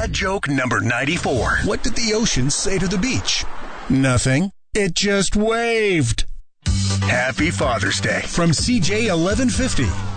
Dad joke number 94. What did the ocean say to the beach? Nothing. It just waved. Happy Father's Day From CJ 1150.